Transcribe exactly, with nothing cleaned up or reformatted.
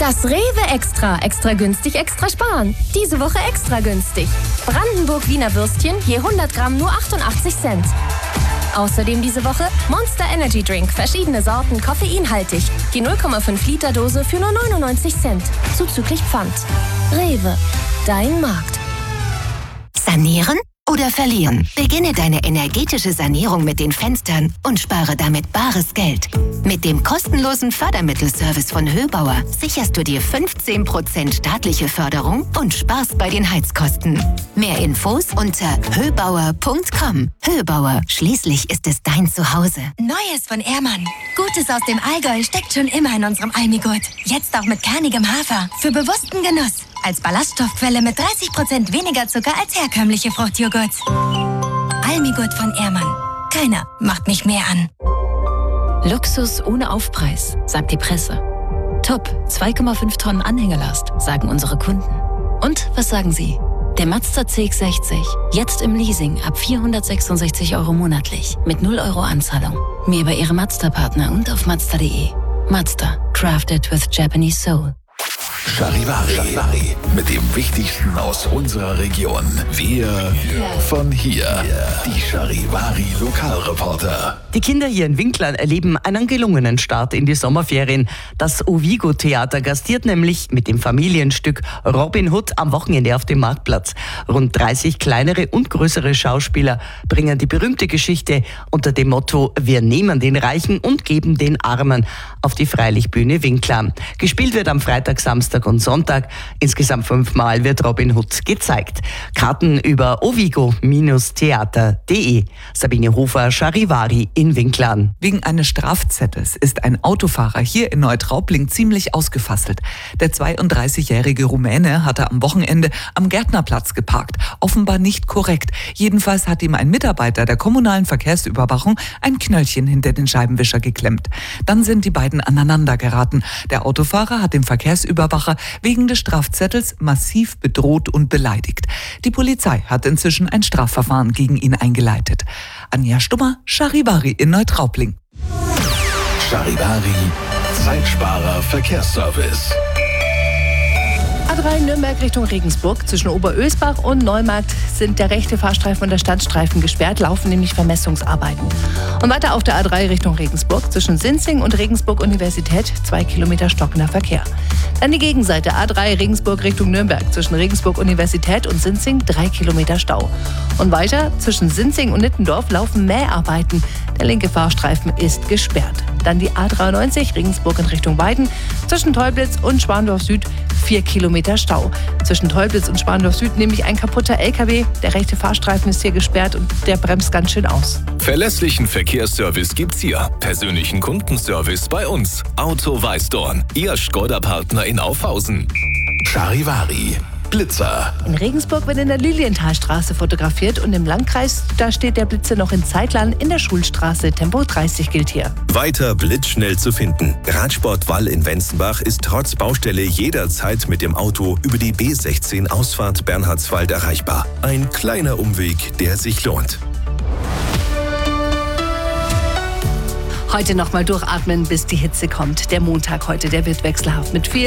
Das Rewe Extra. Extra günstig, extra sparen. Diese Woche extra günstig. Brandenburg Wiener Würstchen je hundert Gramm nur achtundachtzig Cent. Außerdem diese Woche Monster Energy Drink. Verschiedene Sorten, koffeinhaltig. Die null Komma fünf Liter Dose für nur neunundneunzig Cent. Zuzüglich Pfand. Rewe. Dein Markt. Sanieren oder verlieren? Beginne deine energetische Sanierung mit den Fenstern und spare damit bares Geld. Mit dem kostenlosen Fördermittelservice von Höbauer sicherst du dir fünfzehn Prozent staatliche Förderung und sparst bei den Heizkosten. Mehr Infos unter höbauer punkt com. Höbauer, schließlich ist es dein Zuhause. Neues von Ehrmann. Gutes aus dem Allgäu steckt schon immer in unserem Almigurt. Jetzt auch mit kernigem Hafer. Für bewussten Genuss. Als Ballaststoffquelle mit dreißig Prozent weniger Zucker als herkömmliche Fruchtjoghurt. Almigurt von Ehrmann. Keiner macht mich mehr an. Luxus ohne Aufpreis, sagt die Presse. Top, zwei Komma fünf Tonnen Anhängelast, sagen unsere Kunden. Und was sagen Sie? Der Mazda C X sechzig, jetzt im Leasing ab vierhundertsechsundsechzig Euro monatlich, mit null Euro Anzahlung. Mehr bei Ihrem Mazda-Partner und auf mazda punkt de. Mazda, crafted with Japanese soul. Charivari. Charivari. Mit dem Wichtigsten aus unserer Region. Wir von hier. Die Charivari Lokalreporter. Die Kinder hier in Winkler erleben einen gelungenen Start in die Sommerferien. Das Ovigo Theater gastiert nämlich mit dem Familienstück Robin Hood am Wochenende auf dem Marktplatz. Rund dreißig kleinere und größere Schauspieler bringen die berühmte Geschichte unter dem Motto Wir nehmen den Reichen und geben den Armen auf die Freilichtbühne Winkler. Gespielt wird am Freitag, Samstag und Sonntag. Insgesamt fünfmal wird Robin Hood gezeigt. Karten über ovigo Theater punkt de. Sabine Hofer, Charivari in Winklern. Wegen eines Strafzettels ist ein Autofahrer hier in Neutraubling ziemlich ausgefasselt. Der zweiunddreißigjährige Rumäne hatte am Wochenende am Gärtnerplatz geparkt. Offenbar nicht korrekt. Jedenfalls hat ihm ein Mitarbeiter der kommunalen Verkehrsüberwachung ein Knöllchen hinter den Scheibenwischer geklemmt. Dann sind die beiden aneinander geraten. Der Autofahrer hat den Verkehrsüberwacher wegen des Strafzettels massiv bedroht und beleidigt. Die Polizei hat inzwischen ein Strafverfahren gegen ihn eingeleitet. Anja Stummer, Charivari in Neutraubling. Charivari, Zeitsparer Verkehrsservice. A drei Nürnberg Richtung Regensburg. Zwischen Oberösbach und Neumarkt sind der rechte Fahrstreifen und der Stadtstreifen gesperrt, laufen nämlich Vermessungsarbeiten. Und weiter auf der A drei Richtung Regensburg. Zwischen Sinzing und Regensburg Universität zwei Kilometer stockender Verkehr. Dann die Gegenseite A drei Regensburg Richtung Nürnberg. Zwischen Regensburg Universität und Sinzing drei Kilometer Stau. Und weiter zwischen Sinzing und Nittendorf laufen Mäharbeiten. Der linke Fahrstreifen ist gesperrt. Dann die A dreiundneunzig Regensburg in Richtung Weiden. Zwischen Teublitz und Schwandorf Süd vier Kilometer Stau. Zwischen Teublitz und Schwandorf Süd nämlich ein kaputter L K W. Der rechte Fahrstreifen ist hier gesperrt und der bremst ganz schön aus. Verlässlichen Verkehrsservice gibt's hier. Persönlichen Kundenservice bei uns. Auto Weißdorn, Ihr Skoda-Partner in Aufhausen. Charivari. Blitzer. In Regensburg wird in der Lilienthalstraße fotografiert und im Landkreis, da steht der Blitzer noch in Zeitlern in der Schulstraße. Tempo dreißig gilt hier. Weiter blitzschnell zu finden. Radsport Wall in Wenzenbach ist trotz Baustelle jederzeit mit dem Auto über die B sechzehn Ausfahrt Bernhardswald erreichbar. Ein kleiner Umweg, der sich lohnt. Heute nochmal durchatmen, bis die Hitze kommt. Der Montag heute, der wird wechselhaft mit viel